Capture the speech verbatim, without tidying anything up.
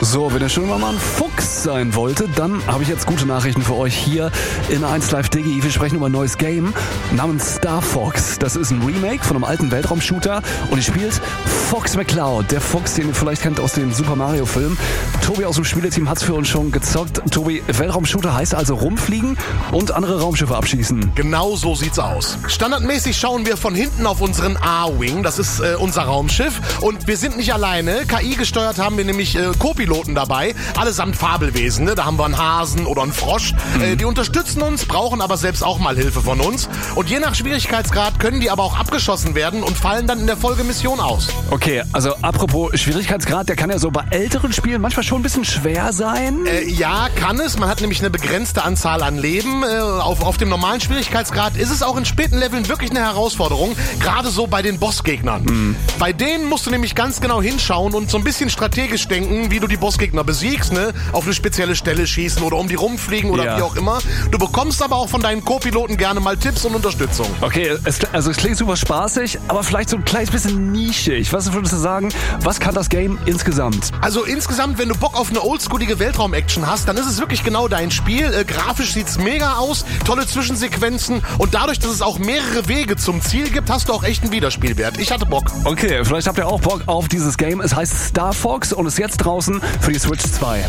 So, wenn ihr schon mal ein Fuchs sein wolltet, dann habe ich jetzt gute Nachrichten für euch hier in eins Live Digi. Wir sprechen über ein neues Game namens Star Fox. Das ist ein Remake von einem alten Weltraumshooter und ihr spielt Fox McCloud, der Fuchs, den ihr vielleicht kennt aus dem Super Mario Film. Tobi aus dem Spieleteam hat es für uns schon gezockt. Tobi, Weltraumshooter heißt also rumfliegen und andere Raumschiffe abschießen. Genau so sieht's aus. Standardmäßig schauen wir von hinten auf unseren A-Wing, das ist äh, unser Raumschiff, und wir sind nicht alleine. K I gesteuert haben wir nämlich äh, Co-Piloten dabei, allesamt Fabelwesen. Ne? Da haben wir einen Hasen oder einen Frosch. Mhm. Äh, die unterstützen uns, brauchen aber selbst auch mal Hilfe von uns. Und je nach Schwierigkeitsgrad können die aber auch abgeschossen werden und fallen dann in der Folgemission aus. Okay, also apropos Schwierigkeitsgrad, der kann ja so bei älteren Spielen manchmal schon ein bisschen schwer sein. Äh, ja, kann es. Man hat nämlich eine begrenzte Anzahl an Leben. Äh, auf, auf dem normalen Schwierigkeitsgrad ist es auch in späten Leveln wirklich eine Herausforderung, gerade so bei den Bossgegnern. Mhm. Bei denen musst du nämlich ganz genau hinschauen und so ein bisschen strategisch denken, wie du die Bossgegner besiegst, ne? Auf eine spezielle Stelle schießen oder um die rumfliegen oder ja. wie auch immer. Du bekommst aber auch von deinen Co-Piloten gerne mal Tipps und Unterstützung. Okay, es, also es klingt super spaßig, aber vielleicht so ein kleines bisschen nischig. Was würdest du sagen, was kann das Game insgesamt? Also insgesamt, wenn du Bock auf eine oldschoolige Weltraum-Action hast, dann ist es wirklich genau dein Spiel. Äh, grafisch sieht's mega aus, tolle Zwischensequenzen und dadurch, dass es auch mehrere Wege zum Ziel gibt, hast du auch echt einen Wiederspielwert. Ich hatte Bock. Okay, vielleicht habt ihr auch Bock auf dieses Game. Es heißt Star Fox und ist jetzt draußen für die Switch zwei.